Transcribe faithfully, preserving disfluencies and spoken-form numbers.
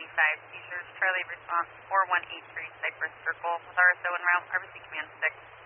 ninety-five, seizures, Charlie response four one eight three, Cypress Circle with R S O en route, R B C Command six.